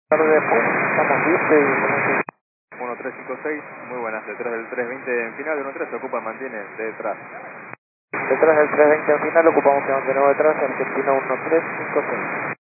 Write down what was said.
Tarde, estamos listos y 1356, muy buenas, detrás del 320 en final, 13 se ocupa, mantiene detrás. detrás del 320 al final ocupamos que de nuevo detrás, Argentina 1356.